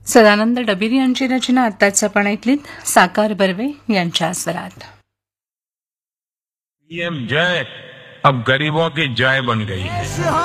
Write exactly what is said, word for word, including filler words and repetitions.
सदानंद डबीर यांची रचना आत्ताच आपण ऐकलीत साकार बर्वे यांच्या स्वरात. पीएम जय अब गरीबों की जय बन गई है.